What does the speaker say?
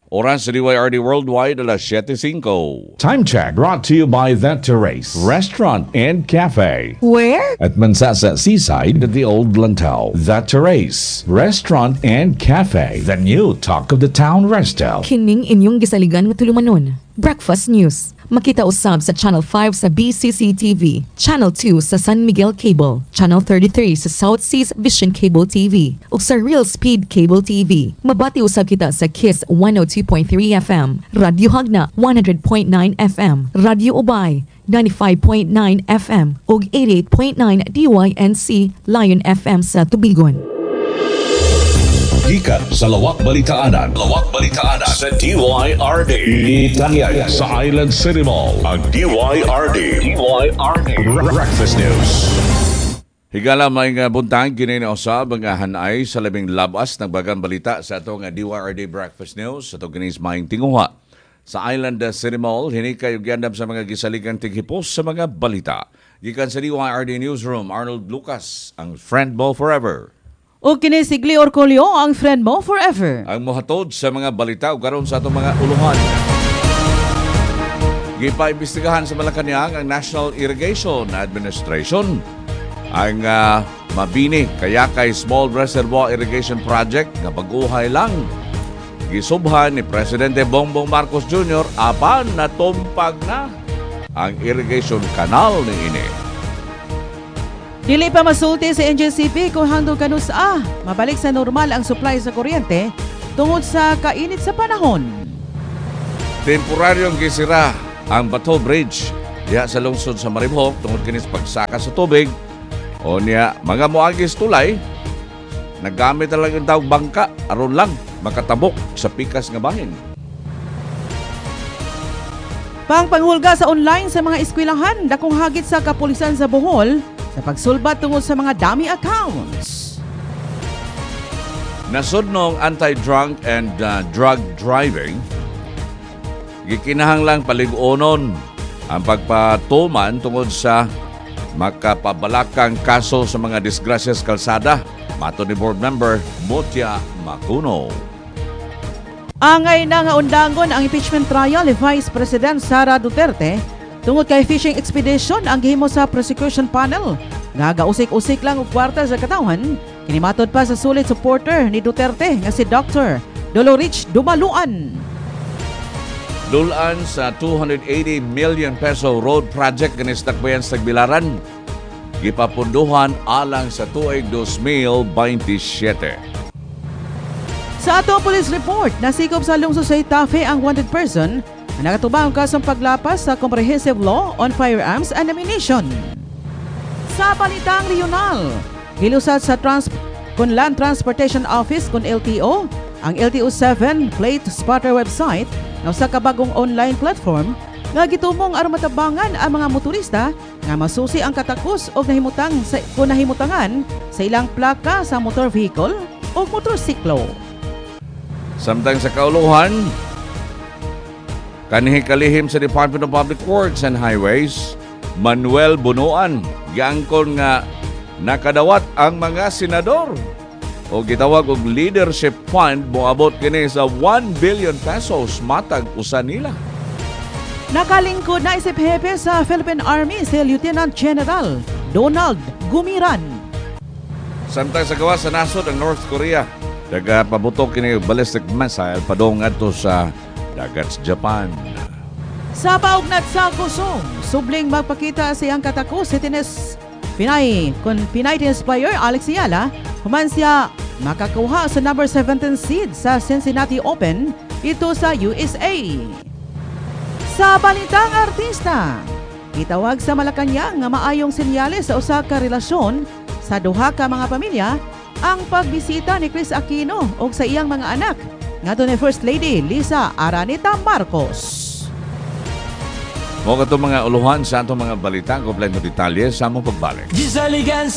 Oras sa DYRD Worldwide, alas 7:05. Time check brought to you by The Terrace Restaurant and Cafe. Where? At Mansasa Seaside at the Old Lantau. The Terrace Restaurant and Cafe. The new talk of the town resto. Kining inyong gisaligan nga tulumanon. Breakfast News. Makita usab sa Channel 5 sa BCC-TV, Channel 2 sa San Miguel Cable, Channel 33 sa South Seas Vision Cable TV, ug sa Real Speed Cable TV. Mabati usab kita sa Kiss 102.3 FM, Radyo Hagna 100.9 FM, Radyo Ubay 95.9 FM ug 88.9 DYNC Lion FM sa Tubigon. Gikan sa Lawak Balitaanan sa DYRD. Itanyag sa Island City Mall ang DYRD Breakfast News. Higala may nga buntang kini na usab ang hanay sa labing labas ng bagang balita sa ato nga DYRD Breakfast News sa ato ginis maing tinguha. Sa Island City Mall, hinikay ug gandam sa mga gisaligang tighipos sa mga balita. Gikan sa DYRD Newsroom, Arnold Lucas, ang friend mo forever. O kini si Gli Orcolio, ang friend mo forever. Ang mohatod sa mga balita ug karon sa atong mga uluhan. Gipaimbestigahan sa Malacañang ang National Irrigation Administration ang mabini kaya kay Small Reservoir Irrigation Project nga baguhay lang. Gisubhan ni Presidente Bongbong Marcos Jr. apan natumpag na ang irrigation canal ni ini. Dili pa masulti sa NGCP kung hangtod kanus mabalik sa normal ang supply sa kuryente tungod sa kainit sa panahon. Temporaryong gisira ang Bato Bridge diha sa lungsod sa Maribok tungod kinis pagsaka sa tubig o niya mga moagis tulay nagamit talaga yung tawag bangka aron lang makatabok sa pikas nga bahin. Panghulga sa online sa mga eskwelahan dakong hagit sa kapulisan sa Bohol sa pagsulbat tungod sa mga dummy accounts. Nasudnong anti-drunk and drug driving, gikinahanglang paliguonon ang pagpatuman tungod sa makapabalakang kaso sa mga disgrasya sa kalsada, mato ni board member Mutia Macuno. Angay na nga undangon ang impeachment trial ni Vice President Sara Duterte tungod kay fishing expedition ang gihimo sa prosecution panel. Nagausik-usik lang og kwarta sa katawhan, kinimatod pa sa sulit supporter ni Duterte nga si Dr. Dolorich Dumaluan. Dulan sa 280 million peso road project ganis takbayan sa Tagbilaran, gipapunduhan alang sa tuig 2027. Sa ato police report, nasikop sa lungsod sa Itafe ang wanted person na nakatubang ang kasong paglapas sa Comprehensive Law on Firearms and Ammunition. Sa balitang regional, gilusad sa Land Transportation Office kun LTO, ang LTO 7 Plate Spotter website na usa ka bagong online platform nga gitumong aron matabangan ang mga motorista nga masusi ang katakos o nahimutangan sa ilang plaka sa motor vehicle o motorsiklo. Samtang sa kauluhan, kanhi kalihim sa Department of Public Works and Highways, Manuel Bunuan, giangkon nga nakadawat ang mga senador o gitawag og leadership fund moabot kini sa 1 billion pesos matag usa nila. Nakalingkod na isip hepe sa Philippine Army si Lieutenant General Donald Gumiran. Samtang sa gawas sa nasod ang North Korea, nagapabutok kini ballistic missile padong adto sa dagat sa Japan. Sa paugnat sa kusong, subling magpakita siyang katakos si Pinay tennis player Alex Ayala, human siya makakuha sa number 17 seed sa Cincinnati Open ito sa USA. Sa balitang artista, itawag sa Malacañang nga maayong senyales sa usa ka relasyon sa duha ka mga pamilya ang pagbisita ni Chris Aquino o sa iyang mga anak ngadto ni First Lady Lisa Araneta Marcos. Mo katong mga uluhan sa atong mga balita, kompleto detalye sa among pagbalik. Gisaligan